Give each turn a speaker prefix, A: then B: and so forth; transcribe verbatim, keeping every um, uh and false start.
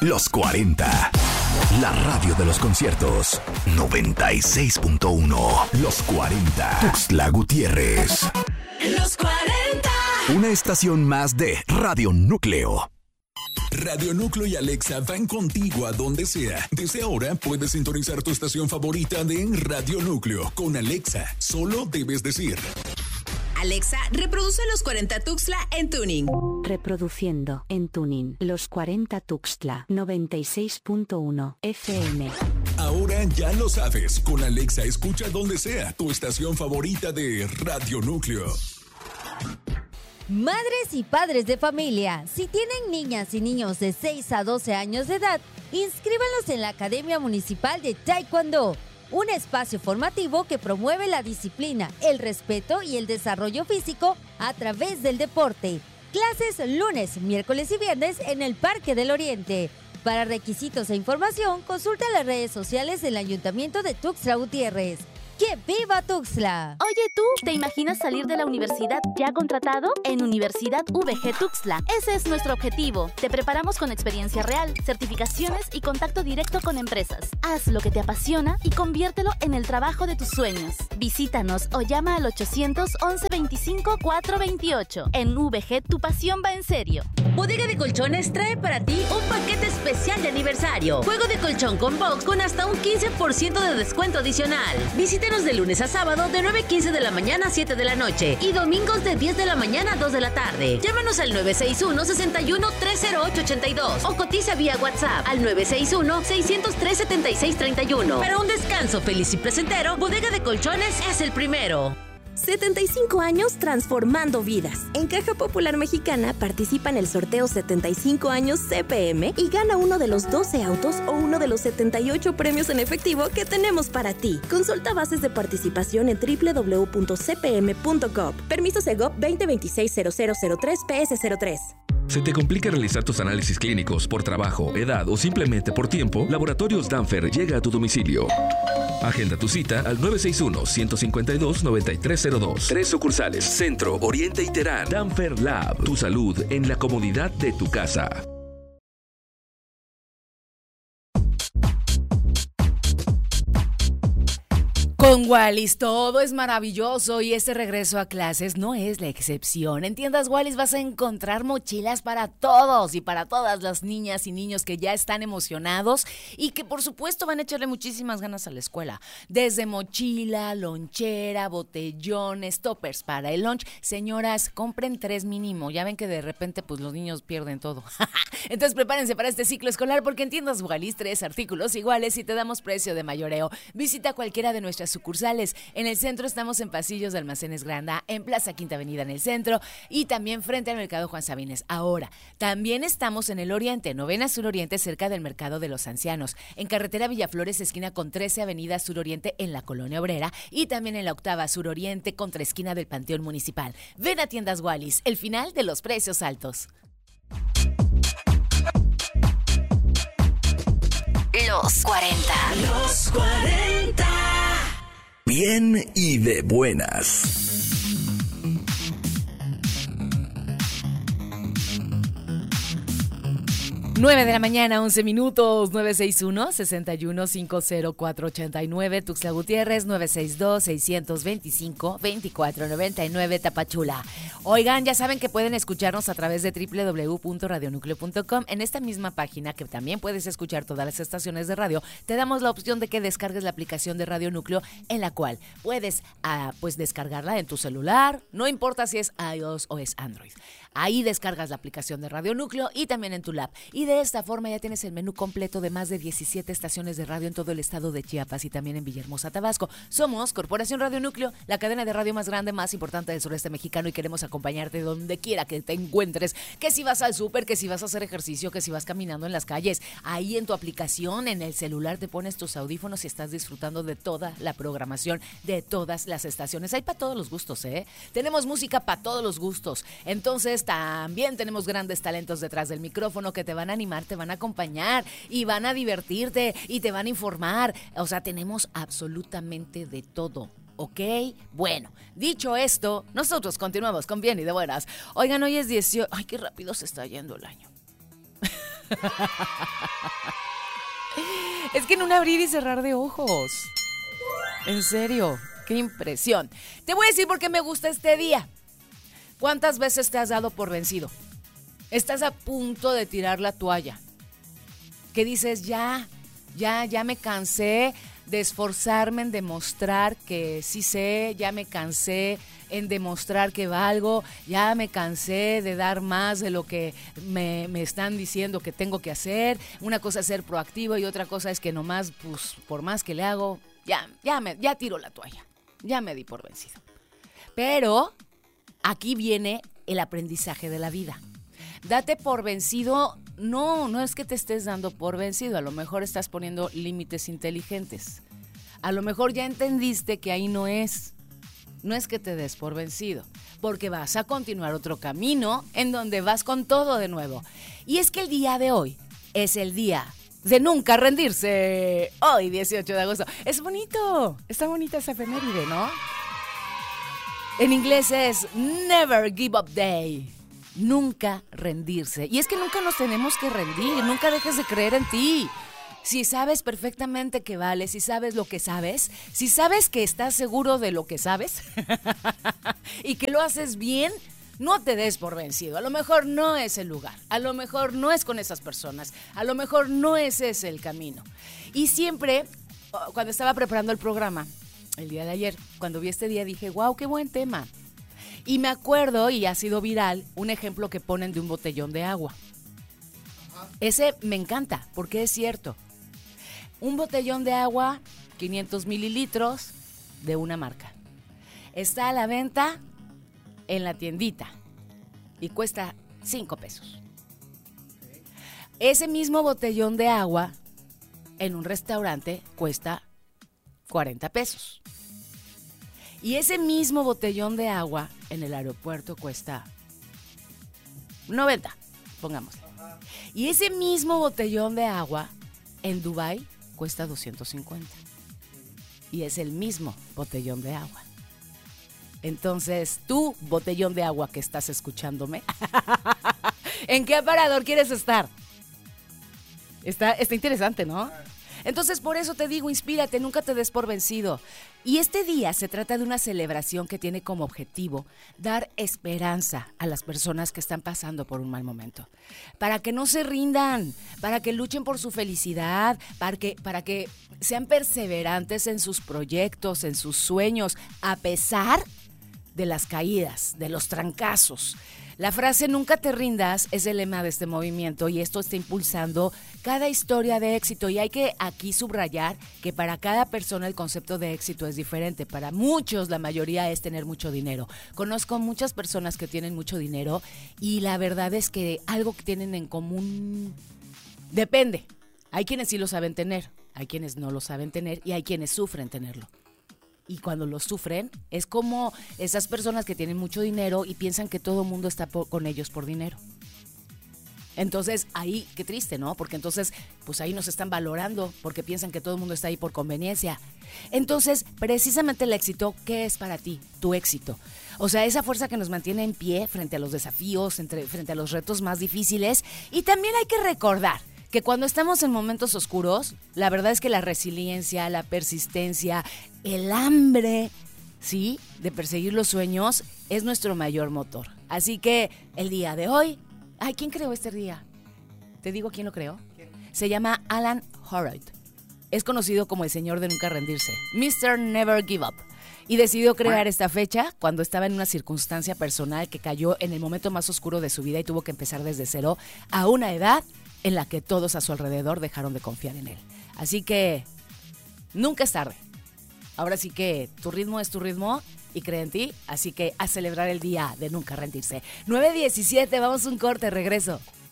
A: Los cuarenta. La radio de los conciertos. noventa y seis punto uno. Los cuarenta. Tuxtla Gutiérrez.
B: Los cuarenta.
A: Una estación más de Radio Núcleo.
C: Radio Núcleo y Alexa van contigo a donde sea. Desde ahora puedes sintonizar tu estación favorita de Radio Núcleo. Con Alexa, solo debes decir:
B: Alexa, reproduce Los cuarenta Tuxtla en tuning.
D: Reproduciendo en tuning Los cuarenta Tuxtla noventa y seis punto uno F M.
C: Ahora ya lo sabes. Con Alexa escucha donde sea tu estación favorita de Radio Núcleo.
E: Madres y padres de familia, si tienen niñas y niños de seis a doce años de edad, inscríbanlos en la Academia Municipal de Taekwondo, un espacio formativo que promueve la disciplina, el respeto y el desarrollo físico a través del deporte. Clases lunes, miércoles y viernes en el Parque del Oriente. Para requisitos e información, consulta las redes sociales del Ayuntamiento de Tuxtla Gutiérrez. ¡Que viva Tuxtla!
F: Oye, ¿tú te imaginas salir de la universidad ya contratado? En Universidad V G Tuxtla. Ese es nuestro objetivo. Te preparamos con experiencia real, certificaciones y contacto directo con empresas. Haz lo que te apasiona y conviértelo en el trabajo de tus sueños. Visítanos o llama al ochocientos once veinticinco cuatrocientos veintiocho. En V G tu pasión va en serio.
G: Bodega de Colchones trae para ti un paquete especial de aniversario. Juego de colchón con box con hasta un quince por ciento de descuento adicional. Visítenos de lunes a sábado de nueve quince de la mañana a siete de la noche y domingos de diez de la mañana a dos de la tarde. Llámanos al nueve seis uno, seis uno, tres cero ocho ocho dos o cotiza vía WhatsApp al nueve seis uno, seis cero tres, siete seis tres uno. Para un descanso feliz y placentero, Bodega de Colchones es el primero.
H: setenta y cinco años transformando vidas. En Caja Popular Mexicana participa en el sorteo setenta y cinco años C P M y gana uno de los doce autos o uno de los setenta y ocho premios en efectivo que tenemos para ti. Consulta bases de participación en doble u doble u doble u punto c p m punto gov. Permiso Segov veinte veintiséis cero cero cero tres P S cero tres.
I: ¿Se te complica realizar tus análisis clínicos por trabajo, edad o simplemente por tiempo? Laboratorios Danfer llega a tu domicilio. Agenda tu cita al nueve seis uno, uno cinco dos, nueve tres cero dos. Tres sucursales: Centro, Oriente y Terán. Danfer Lab. Tu salud en la comodidad de tu casa.
J: Con Wallis todo es maravilloso y este regreso a clases no es la excepción. En tiendas Wallis vas a encontrar mochilas para todos y para todas las niñas y niños que ya están emocionados y que por supuesto van a echarle muchísimas ganas a la escuela. Desde mochila, lonchera, botellones, toppers para el lunch. Señoras, compren tres mínimo. Ya ven que de repente pues los niños pierden todo. Entonces prepárense para este ciclo escolar porque en tiendas Wallis tres artículos iguales y te damos precio de mayoreo. Visita cualquiera de nuestras sucursales. En el centro estamos en Pasillos de Almacenes Granda, en Plaza Quinta Avenida en el centro y también frente al Mercado Juan Sabines. Ahora, también estamos en el Oriente, Novena Sur Oriente, cerca del Mercado de los Ancianos, en Carretera Villaflores, esquina con trece Avenida Sur Oriente en la Colonia Obrera y también en la Octava Sur Oriente, contra esquina del Panteón Municipal. Ven a Tiendas Wallis, el final de los precios altos.
B: Los cuarenta. Los cuarenta.
A: Bien y de buenas.
J: nueve de la mañana, once minutos, nueve seis uno, seis uno cinco cero cuatro ocho nueve, Tuxtla Gutiérrez, nueve seis dos, seis dos cinco, dos cuatro nueve nueve, Tapachula. Oigan, ya saben que pueden escucharnos a través de doble u doble u doble u punto radio núcleo punto com. En esta misma página, que también puedes escuchar todas las estaciones de radio, te damos la opción de que descargues la aplicación de Radio Núcleo, en la cual puedes ah, pues descargarla en tu celular, no importa si es iOS o es Android. Ahí descargas la aplicación de Radio Núcleo y también en tu lap. Y de esta forma ya tienes el menú completo de más de diecisiete estaciones de radio en todo el estado de Chiapas y también en Villahermosa, Tabasco. Somos Corporación Radio Núcleo, la cadena de radio más grande, más importante del sureste mexicano, y queremos acompañarte donde quiera que te encuentres. Que si vas al súper, que si vas a hacer ejercicio, que si vas caminando en las calles. Ahí en tu aplicación, en el celular, te pones tus audífonos y estás disfrutando de toda la programación de todas las estaciones. Hay para todos los gustos, ¿eh? Tenemos música para todos los gustos. Entonces, también tenemos grandes talentos detrás del micrófono que te van a animar, te van a acompañar y van a divertirte y te van a informar. O sea, tenemos absolutamente de todo. ¿Ok? Bueno, dicho esto, nosotros continuamos con Bien y de Buenas. Oigan, hoy es dieciocho... Ay, qué rápido se está yendo el año. Es que en un abrir y cerrar de ojos. En serio, qué impresión. Te voy a decir por qué me gusta este día. ¿Cuántas veces te has dado por vencido? Estás a punto de tirar la toalla. Que dices, ya, ya, ya me cansé de esforzarme en demostrar que sí sé, ya me cansé en demostrar que valgo, ya me cansé de dar más de lo que me, me están diciendo que tengo que hacer. Una cosa es ser proactivo y otra cosa es que nomás, pues, por más que le hago, ya, ya, me, ya tiro la toalla, ya me di por vencido. Pero aquí viene el aprendizaje de la vida. Date por vencido, no, no es que te estés dando por vencido, a lo mejor estás poniendo límites inteligentes. A lo mejor ya entendiste que ahí no es, no es que te des por vencido, porque vas a continuar otro camino en donde vas con todo de nuevo. Y es que el día de hoy es el día de nunca rendirse. Hoy, dieciocho de agosto. Es bonito, está bonita esa efeméride, ¿no? En inglés es Never Give Up Day. Nunca rendirse. Y es que nunca nos tenemos que rendir, nunca dejes de creer en ti. Si sabes perfectamente que vales, si sabes lo que sabes, si sabes que estás seguro de lo que sabes y que lo haces bien, no te des por vencido. A lo mejor no es el lugar, a lo mejor no es con esas personas, a lo mejor no es ese el camino. Y siempre, cuando estaba preparando el programa, el día de ayer, cuando vi este día dije, wow, qué buen tema. Y me acuerdo, y ha sido viral, un ejemplo que ponen de un botellón de agua. Ese me encanta, porque es cierto. Un botellón de agua, quinientos mililitros, de una marca. Está a la venta en la tiendita y cuesta cinco pesos. Ese mismo botellón de agua, en un restaurante, cuesta cuarenta pesos. Y ese mismo botellón de agua en el aeropuerto cuesta noventa, pongámosle. Y ese mismo botellón de agua en Dubái cuesta doscientos cincuenta. Y es el mismo botellón de agua. Entonces, tú, botellón de agua que estás escuchándome, ¿en qué aparador quieres estar? Está, está interesante, ¿no? Entonces, por eso te digo, inspírate, nunca te des por vencido. Y este día se trata de una celebración que tiene como objetivo dar esperanza a las personas que están pasando por un mal momento. Para que no se rindan, para que luchen por su felicidad, para que, para que sean perseverantes en sus proyectos, en sus sueños, a pesar de las caídas, de los trancazos. La frase nunca te rindas es el lema de este movimiento y esto está impulsando cada historia de éxito, y hay que aquí subrayar que para cada persona el concepto de éxito es diferente. Para muchos la mayoría es tener mucho dinero. Conozco muchas personas que tienen mucho dinero y la verdad es que algo que tienen en común depende. Hay quienes sí lo saben tener, hay quienes no lo saben tener y hay quienes sufren tenerlo. Y cuando lo sufren, es como esas personas que tienen mucho dinero y piensan que todo el mundo está por, con ellos por dinero. Entonces, ahí, qué triste, ¿no? Porque entonces, pues ahí nos están valorando, porque piensan que todo el mundo está ahí por conveniencia. Entonces, precisamente el éxito, ¿qué es para ti? Tu éxito. O sea, esa fuerza que nos mantiene en pie frente a los desafíos, entre, frente a los retos más difíciles. Y también hay que recordar que cuando estamos en momentos oscuros, la verdad es que la resiliencia, la persistencia, el hambre, ¿sí?, de perseguir los sueños es nuestro mayor motor. Así que el día de hoy, ay, ¿quién creó este día? ¿Te digo quién lo creó? ¿Quién? Se llama Alan Horowitz. Es conocido como el señor de nunca rendirse, mister Never Give Up. Y decidió crear esta fecha cuando estaba en una circunstancia personal que cayó en el momento más oscuro de su vida y tuvo que empezar desde cero a una edad en la que todos a su alrededor dejaron de confiar en él. Así que nunca es tarde. Ahora sí que tu ritmo es tu ritmo y cree en ti. Así que a celebrar el día de nunca rendirse. nueve diecisiete, vamos a un corte, regreso.